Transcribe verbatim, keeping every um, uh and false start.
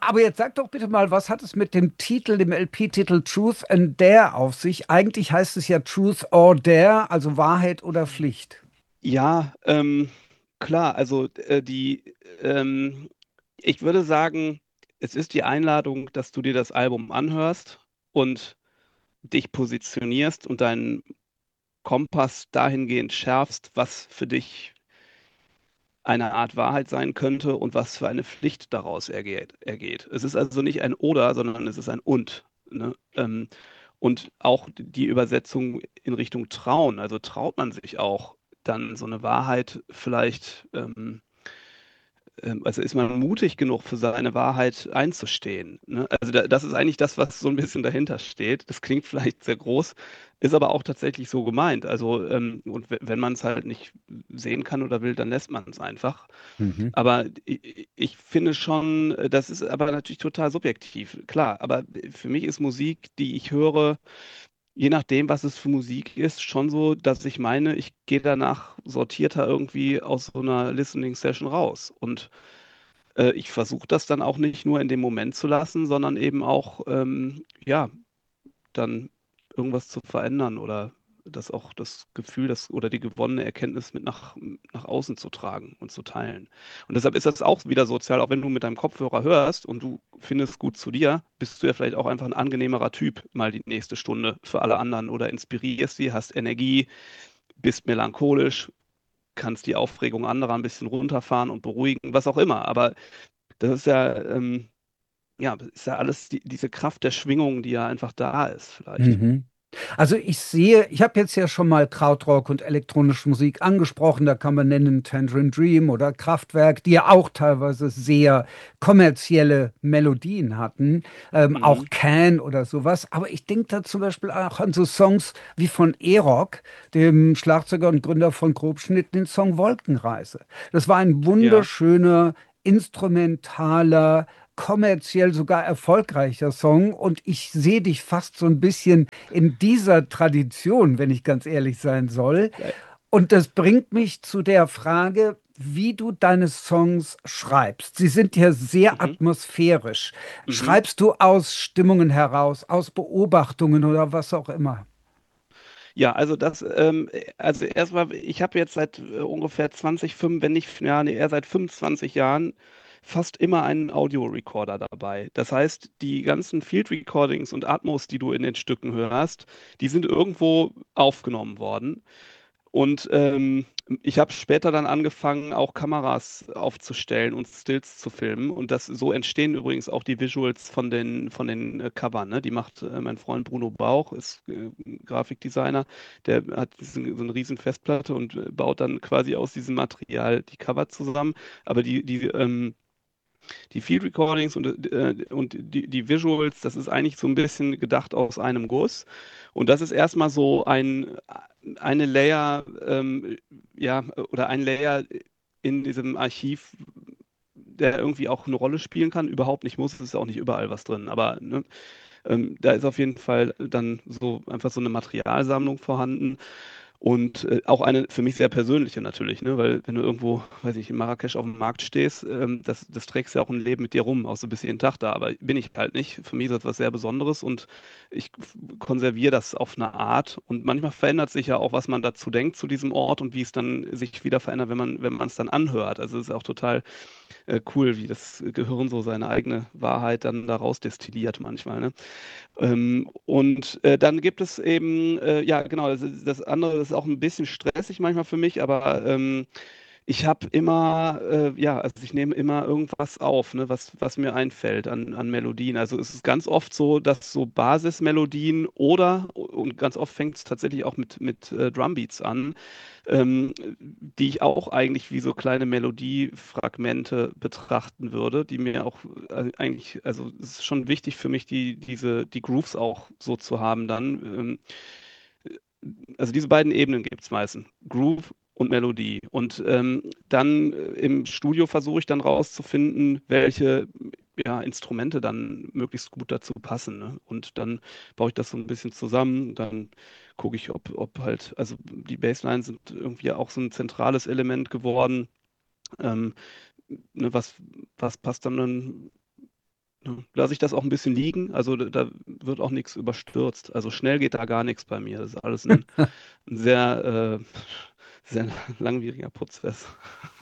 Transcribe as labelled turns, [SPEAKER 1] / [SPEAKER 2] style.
[SPEAKER 1] aber jetzt sag doch bitte mal, was hat es mit dem Titel, dem L P-Titel Truth and Dare auf sich? Eigentlich heißt es ja Truth or Dare, also Wahrheit oder Pflicht.
[SPEAKER 2] Ja, ähm, klar, also äh, die, ähm, ich würde sagen, es ist die Einladung, dass du dir das Album anhörst und dich positionierst und deinen Kompass dahingehend schärfst, was für dich eine Art Wahrheit sein könnte und was für eine Pflicht daraus ergeht. ergeht. Es ist also nicht ein Oder, sondern es ist ein Und. Ne? Ähm, und auch die Übersetzung in Richtung Trauen. Also traut man sich auch dann so eine Wahrheit vielleicht, ähm, ähm, also ist man mutig genug für seine Wahrheit einzustehen. Ne? Also da, das ist eigentlich das, was so ein bisschen dahinter steht. Das klingt vielleicht sehr groß, ist aber auch tatsächlich so gemeint. Also ähm, und w- wenn man es halt nicht sehen kann oder will, dann lässt man es einfach.
[SPEAKER 1] Mhm.
[SPEAKER 2] Aber ich, ich finde schon, äh, das ist aber natürlich total subjektiv, klar. Aber für mich ist Musik, die ich höre, je nachdem, was es für Musik ist, schon so, dass ich meine, ich gehe danach sortierter irgendwie aus so einer Listening Session raus. Und äh, ich versuche das dann auch nicht nur in dem Moment zu lassen, sondern eben auch, ähm, ja, dann irgendwas zu verändern oder das auch das Gefühl, das oder die gewonnene Erkenntnis mit nach, nach außen zu tragen und zu teilen. Und deshalb ist das auch wieder sozial, auch wenn du mit deinem Kopfhörer hörst und du findest gut zu dir, bist du ja vielleicht auch einfach ein angenehmerer Typ mal die nächste Stunde für alle anderen oder inspirierst sie, hast Energie, bist melancholisch, kannst die Aufregung anderer ein bisschen runterfahren und beruhigen, was auch immer. Aber das ist ja, ähm, ja, ist ja alles die, diese Kraft der Schwingung, die ja einfach da ist, vielleicht.
[SPEAKER 1] Mhm. Also ich sehe, ich habe jetzt ja schon mal Krautrock und elektronische Musik angesprochen, da kann man nennen Tangerine Dream oder Kraftwerk, die ja auch teilweise sehr kommerzielle Melodien hatten, ähm, auch
[SPEAKER 2] Mhm.
[SPEAKER 1] Can oder sowas. Aber ich denke da zum Beispiel auch an so Songs wie von E-Rock, dem Schlagzeuger und Gründer von Grobschnitt, den Song Wolkenreise. Das war ein
[SPEAKER 2] Ja.
[SPEAKER 1] wunderschöner, instrumentaler, kommerziell sogar erfolgreicher Song und ich sehe dich fast so ein bisschen in dieser Tradition, wenn ich ganz ehrlich sein soll.
[SPEAKER 2] Ja.
[SPEAKER 1] Und das bringt mich zu der Frage, wie du deine Songs schreibst. Sie sind ja sehr
[SPEAKER 2] Mhm.
[SPEAKER 1] atmosphärisch.
[SPEAKER 2] Mhm.
[SPEAKER 1] Schreibst du aus Stimmungen heraus, aus Beobachtungen oder was auch immer?
[SPEAKER 2] Ja, also das, ähm, also erstmal, ich habe jetzt seit äh, ungefähr zwanzig, fünf, wenn nicht, ja, nee, eher seit fünfundzwanzig Jahren fast immer einen Audiorecorder dabei. Das heißt, die ganzen Field Recordings und Atmos, die du in den Stücken hörst, die sind irgendwo aufgenommen worden. Und ähm, ich habe später dann angefangen, auch Kameras aufzustellen und Stills zu filmen. Und das, so entstehen übrigens auch die Visuals von den, von den äh, Covern. Ne? Die macht äh, mein Freund Bruno Bauch, ist äh, Grafikdesigner. Der hat diesen, so eine riesen Festplatte und äh, baut dann quasi aus diesem Material die Cover zusammen. Aber die, die ähm, die Field Recordings und, äh, und die, die Visuals, das ist eigentlich so ein bisschen gedacht aus einem Guss. Und das ist erstmal so ein, eine Layer, ähm, ja, oder ein Layer in diesem Archiv, der irgendwie auch eine Rolle spielen kann. Überhaupt nicht muss, es ist auch nicht überall was drin, aber ne, ähm, da ist auf jeden Fall dann so einfach so eine Materialsammlung vorhanden. Und äh, auch eine für mich sehr persönliche natürlich, ne? Weil wenn du irgendwo, weiß ich, in Marrakesch auf dem Markt stehst, ähm, das, das trägst ja auch ein Leben mit dir rum, auch so bis jeden Tag da. Aber bin ich halt nicht. Für mich ist das was sehr Besonderes und ich konserviere das auf eine Art. Und manchmal verändert sich ja auch, was man dazu denkt, zu diesem Ort und wie es dann sich wieder verändert, wenn man, wenn man es dann anhört. Also es ist auch total äh, cool, wie das Gehirn so seine eigene Wahrheit dann daraus destilliert manchmal, ne? Ähm, und äh, dann gibt es eben, äh, ja genau, das, ist- das andere, das ist auch ein bisschen stressig manchmal für mich, aber ähm, ich habe immer, äh, ja, also ich nehme immer irgendwas auf, ne, was, was mir einfällt an, an Melodien. Also es ist ganz oft so, dass so Basismelodien oder, und ganz oft fängt es tatsächlich auch mit, mit äh, Drumbeats an, ähm, die ich auch eigentlich wie so kleine Melodiefragmente betrachten würde, die mir auch äh, eigentlich, also es ist schon wichtig für mich, die, diese, die Grooves auch so zu haben dann. Ähm, also diese beiden Ebenen gibt es meistens, Groove und Melodie. Und ähm, dann äh, im Studio versuche ich dann rauszufinden, welche ja, Instrumente dann möglichst gut dazu passen. Ne? Und dann baue ich das so ein bisschen zusammen. Dann gucke ich, ob, ob halt, also die Basslines sind irgendwie auch so ein zentrales Element geworden. Ähm, ne, was, was passt dann Ja, lasse ich das auch ein bisschen liegen. Also da, da wird auch nichts überstürzt. Also schnell geht da gar nichts bei mir. Das ist alles ein, ein sehr, äh, sehr langwieriger Prozess.